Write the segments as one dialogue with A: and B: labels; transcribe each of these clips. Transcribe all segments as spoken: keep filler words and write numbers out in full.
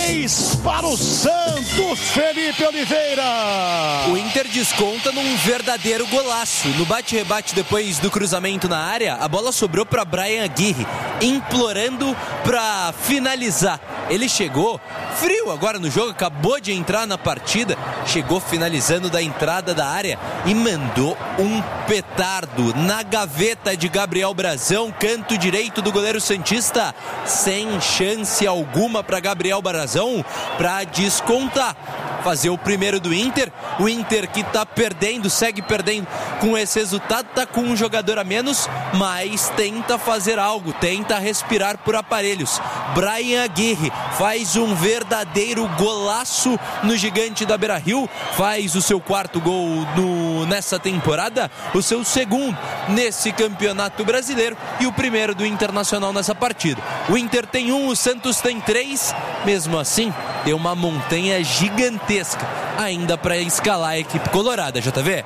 A: três para o Santos, Felipe Oliveira.
B: O Inter desconta num verdadeiro golaço. No bate-rebate depois do cruzamento na área, a bola sobrou para Bryan Aguirre, implorando para finalizar. Ele chegou frio agora no jogo, acabou de entrar na partida, chegou finalizando da entrada da área e mandou um petardo na gaveta de Gabriel Brazão, canto direito do goleiro santista, sem chance alguma para Gabriel Brazão para descontar, fazer o primeiro do Inter. O Inter que tá perdendo, segue perdendo com esse resultado, tá com um jogador a menos, mas tenta fazer algo, tenta respirar por aparelhos. Bryan Aguirre faz um verdadeiro golaço no gigante da Beira-Rio, faz o seu quarto gol no, nessa temporada, o seu segundo nesse campeonato brasileiro e o primeiro do Internacional nessa partida. O Inter tem um, o Santos tem três, mesmo assim tem uma montanha gigantesca ainda para escalar a equipe colorada, J V.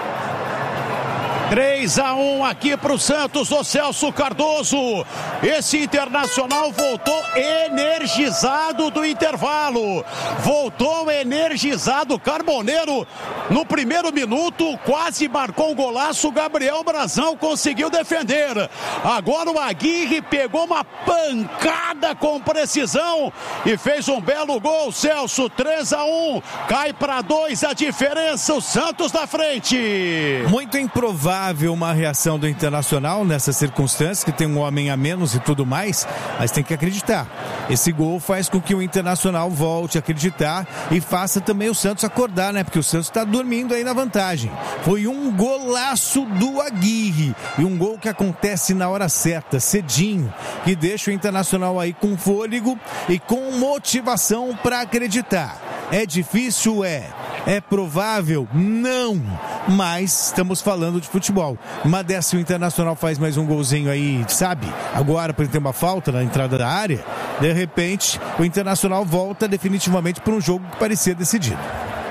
A: três a um aqui para o Santos do Celso Cardoso. Esse Internacional voltou energizado do intervalo. Voltou energizado. Carboneiro no primeiro minuto quase marcou um golaço. Gabriel Brazão conseguiu defender. Agora o Aguirre pegou uma pancada com precisão e fez um belo gol. Celso, três a um. Cai para dois a diferença. O Santos na frente.
C: Muito improvável uma reação do Internacional nessas circunstâncias, que tem um homem a menos e tudo mais, mas tem que acreditar. Esse gol faz com que o Internacional volte a acreditar e faça também o Santos acordar, né? Porque o Santos está dormindo aí na vantagem. Foi um golaço do Aguirre e um gol que acontece na hora certa, cedinho, que deixa o Internacional aí com fôlego e com motivação para acreditar. É difícil? É. É provável? Não. Mas estamos falando de futebol. Uma dessa, o Internacional faz mais um golzinho aí, sabe? Agora, para ter uma falta na entrada da área, de repente, o Internacional volta definitivamente para um jogo que parecia decidido.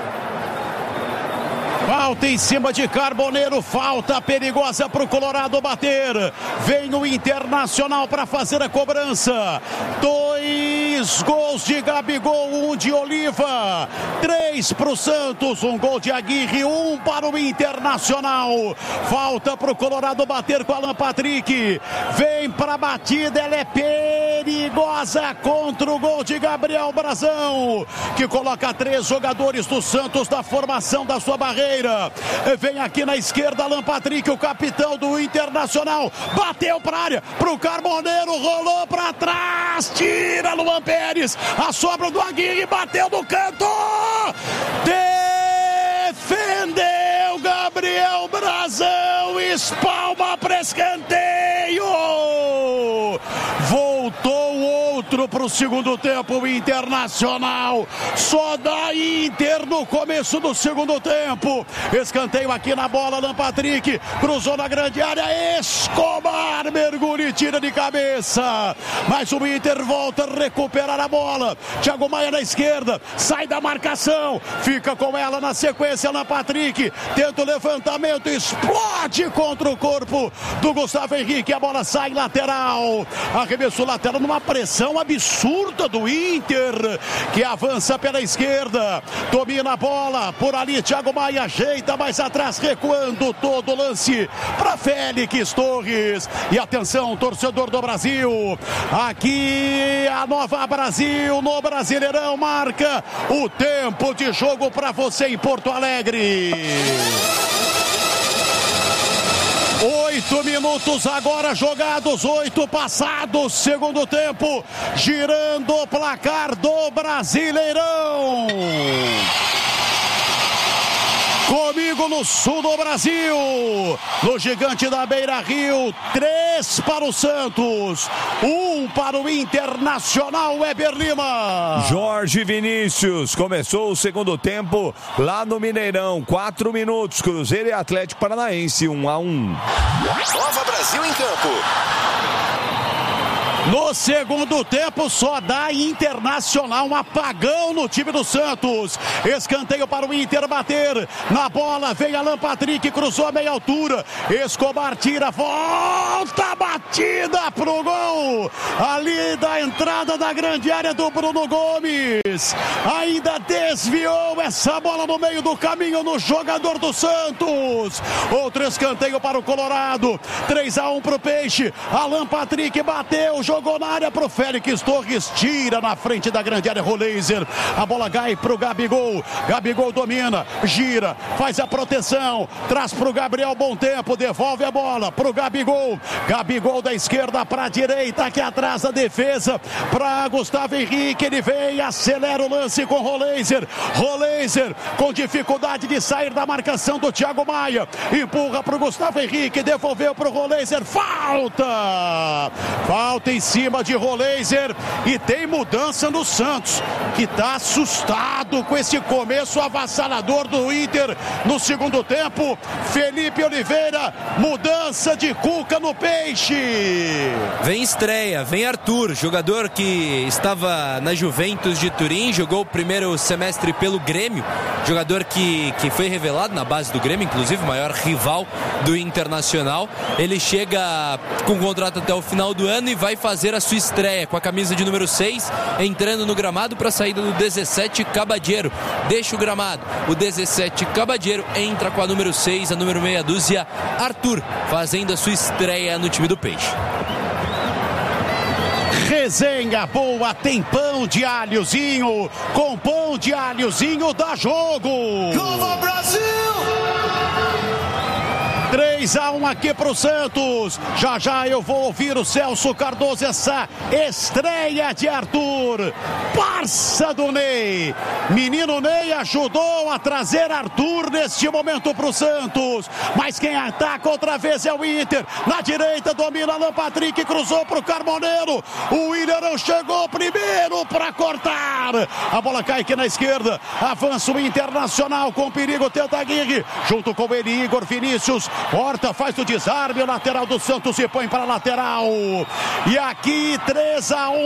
A: Falta em cima de Carboneiro, falta perigosa para o Colorado bater. Vem o Internacional para fazer a cobrança. Dois gols de Gabigol, um de Oliva. Três para o Santos, um gol de Aguirre, um para o Internacional. Falta para o Colorado bater com Alan Patrick. Vem para a batida, ela é perigosa contra o gol de Gabriel Brazão, que coloca três jogadores do Santos da formação da sua barreira. Vem aqui na esquerda Alan Patrick, o capitão do Internacional, bateu para a área, para o Carboneiro, rolou para trás, tira Luan Pérez, a sobra do Aguirre, bateu no canto, defendeu Gabriel Brazão, espalma para escanteio, voltou outro para o segundo tempo. O Internacional só dá Inter no começo do segundo tempo. Escanteio aqui na bola, Alan Patrick cruzou na grande área, Escobar mergulha e tira de cabeça, mas o Inter volta a recuperar a bola. Thiago Maia na esquerda, sai da marcação, fica com ela na sequência. Alan Patrick tenta o levantamento, explode contra o corpo do Gustavo Henrique, a bola sai lateral, arremesso lateral numa pressão absurda do Inter, que avança pela esquerda, domina a bola, por ali Thiago Maia ajeita mais atrás, recuando todo o lance para Félix Torres. E atenção, torcedor do Brasil, aqui a Nova Brasil no Brasileirão marca o tempo de jogo para você em Porto Alegre. Oito minutos agora jogados, oito passados, segundo tempo, girando o placar do Brasileirão. Comigo no sul do Brasil, no Gigante da Beira-Rio, três para o Santos, um para o Internacional. Weber Lima.
D: Jorge Vinícius, começou o segundo tempo lá no Mineirão, quatro minutos, Cruzeiro e Atlético Paranaense, um a um.
E: Nova Brasil em campo.
A: No segundo tempo só dá Internacional, um apagão no time do Santos. Escanteio para o Inter bater. Na bola vem Alan Patrick, cruzou a meia altura. Escobar tira, volta a batida pro gol. Ali da entrada da grande área do Bruno Gomes. Ainda desviou essa bola no meio do caminho no jogador do Santos. Outro escanteio para o Colorado. três a um pro Peixe. Alan Patrick bateu, jogou na área pro Félix Torres, tira na frente da grande área Roleiser. A bola cai pro Gabigol. Gabigol domina, gira, faz a proteção, traz pro Gabriel Bom Tempo, devolve a bola pro Gabigol. Gabigol da esquerda pra direita, aqui atrás da defesa pra Gustavo Henrique. Ele vem, acelera o lance com Roleiser. Roleiser com dificuldade de sair da marcação do Thiago Maia. Empurra pro Gustavo Henrique, devolveu pro Roleiser. Falta! Falta em cima de Roleiser. E tem mudança no Santos, que tá assustado com esse começo avassalador do Inter no segundo tempo. Felipe Oliveira, mudança de Cuca no Peixe.
B: Vem estreia, vem Arthur, jogador que estava na Juventus de Turim, jogou o primeiro semestre pelo Grêmio, jogador que, que foi revelado na base do Grêmio, inclusive o maior rival do Internacional. Ele chega com contrato até o final do ano e vai fazer a sua estreia com a camisa de número seis, entrando no gramado para a saída do dezessete Cabadeiro. Deixa o gramado, o dezessete Cabadeiro entra com a número seis, a número meia dúzia, Arthur, fazendo a sua estreia no time do Peixe.
A: Resenha boa, tem pão de alhozinho, com pão de alhozinho dá jogo.
E: Viva Brasil!
A: três a um aqui pro Santos. Já já eu vou ouvir o Celso Cardoso, essa estreia de Arthur. Parça do Ney. Menino Ney ajudou a trazer Arthur neste momento pro Santos. Mas quem ataca outra vez é o Inter. Na direita domina Alan Patrick, cruzou pro Carmoneiro. O Willian chegou primeiro para cortar. A bola cai aqui na esquerda. Avança o Internacional com perigo, tenta Aguirre. Junto com ele, Igor Vinícius. Horta faz o desarme, o lateral do Santos se põe para a lateral. E aqui três a um.